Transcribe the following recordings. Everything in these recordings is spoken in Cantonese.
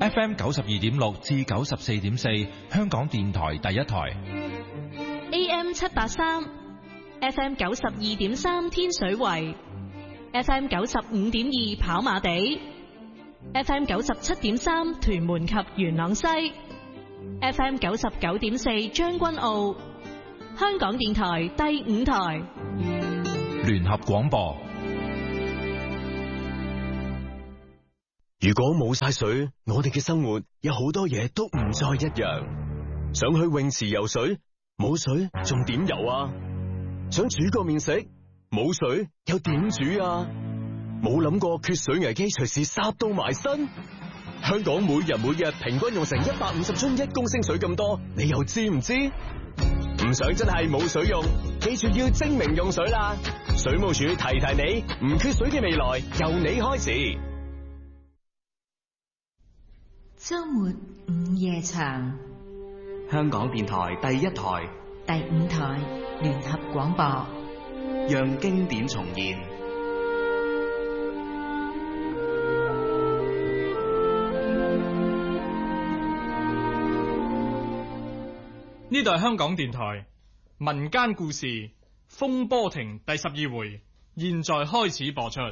FM 92.6至94.4，香港電台第一台。 AM 783 FM 92.3天水圍 FM 95.2跑馬地 FM 97.3屯門及元朗西 FM 99.4將軍澳，香港電台第五台聯合廣播。 如果冇晒水，我哋嘅生活有好多嘢都唔再一樣。想去泳池游水，冇水仲點游啊？想煮個麵食，冇水又點煮啊？冇諗過缺水危機隨時殺到埋身。香港每日平均用成150樽1公升水咁多，你又知唔知？唔想真係冇水用，記住要精明用水啦！水務署提你，唔缺水嘅未來由你開始。 周末午夜場， 香港電台第一台、 第五台聯合廣播， 讓經典重現。 呢度係香港電台民間故事《風波亭》第12回，現在開始播出。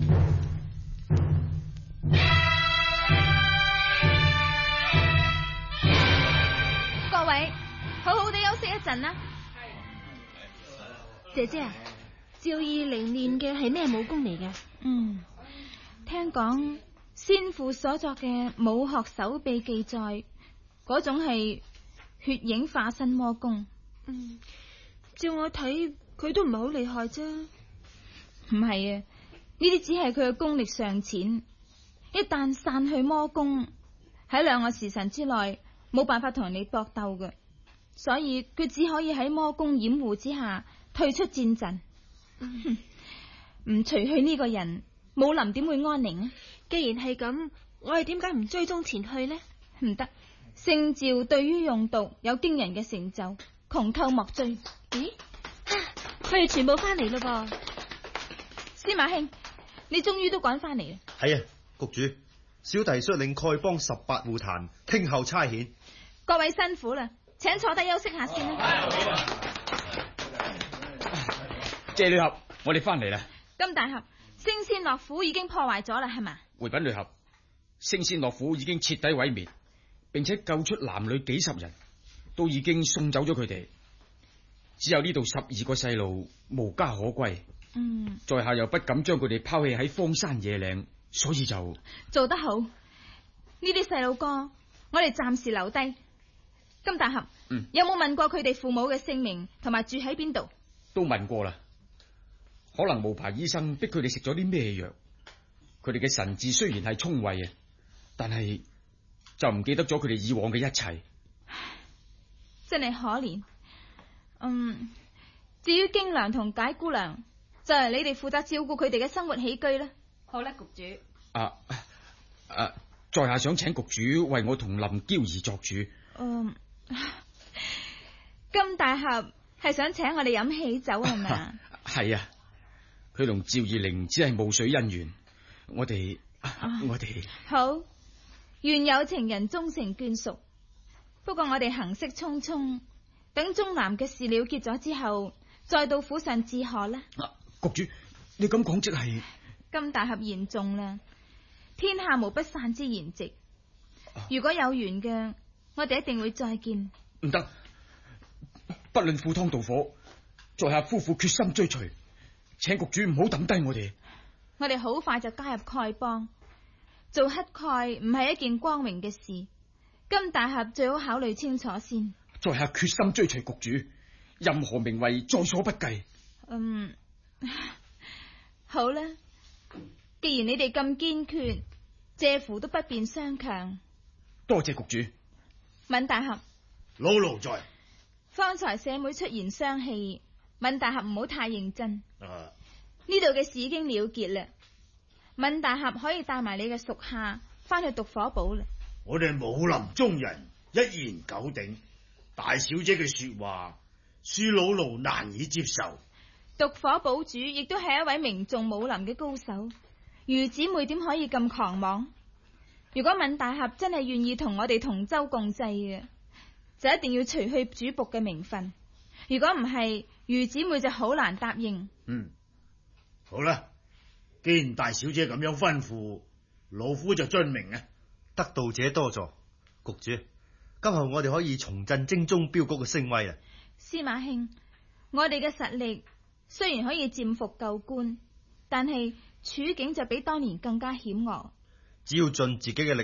各位，好好地休息一陣啦。姐姐啊，趙義玲練嘅係咩武功嚟嘅？聽講先父所作嘅武學手臂記載，嗰種係血影化身魔功。 照我睇，佢都唔係好厲害啫。 唔係啊，呢啲只係佢嘅功力尚淺，一旦散去魔功，喺2個時辰之內冇辦法同人哋搏鬥嘅，所以佢只可以喺魔功掩護之下退出戰陣。唔除去呢個人，武林點會安寧啊？ 既然係咁，我哋點解唔追蹤前去呢？ 唔得，聖召對於用毒有驚人嘅成就，窮寇莫追。 咦，佢哋全部翻嚟咯噃！ 司馬兄，你終於都趕翻嚟啦。 係啊，局主，小弟率領丐幫18戶壇，聽候差遣。 各位辛苦啦，請坐低休息下先啦。 謝女俠，我哋翻嚟啦。 金大俠，升仙樂府已經破壞咗啦，係嘛？ 回稟女俠，升仙樂府已經徹底毀滅，並且救出男女幾十人，都已經送走咗佢哋，只有呢度12個細路無家可歸。在下又不敢將佢哋拋棄喺荒山野嶺，所以就做得好。呢啲細路哥，我哋暫時留低。金大俠，有冇問過佢哋父母嘅姓名同埋住喺邊度？ 都問過啦，可能無牌醫生逼佢哋食咗啲咩藥，佢哋嘅神智雖然係聰慧啊，但係就唔記得咗佢哋以往嘅一切。 真係可憐。至於京娘同解姑娘，就係你哋負責照顧佢哋嘅生活起居啦。好啦，局主。 在下想請局主為我同林嬌兒作主。 金大俠係想請我哋飲喜酒係咪？ 係啊，佢同趙義玲只係霧水姻緣，我哋好，願有情人終成眷屬。不過我哋行色匆匆，等中南嘅事了結咗之後，再到府上致賀啦。 局主，你咁講即係金大俠言重啦，天下無不散之筵席。如果有緣嘅，我哋一定會再見。 唔得，不論赴湯蹈火，在下夫婦決心追隨，請局主唔好抌低我哋。 我哋好快就加入丐幫，做乞丐唔係一件光榮嘅事。金大俠最好考慮清楚先。 在下決心追隨局主，任何名位在所不計。 好啦，既然你哋咁堅決，謝乎都不便相強。 多謝局主。 敏大俠， 老奴在。 方才社妹出言傷氣，敏大俠唔好太認真。呢度嘅事已經了結啦，敏大俠可以帶埋你嘅屬下翻去毒火堡啦。 我哋武林中人一言九鼎，大小姐嘅說話，恕老奴難以接受。 毒火堡主亦都係一位名重武林嘅高手，余姊妹點可以咁狂妄？ 如果閔大俠真係願意同我哋同舟共濟嘅，就一定要除去主僕嘅名分。如果唔係，余姊妹就好難答應。 好啦，既然大小姐咁樣吩咐，老夫就遵命啊。 得道者多助，局主，今後我哋可以重振精忠鏢局嘅聲威啊！ 司馬兄，我哋嘅實力雖然可以佔服舊官，但係處境就比當年更加險惡。 只要盡自己嘅力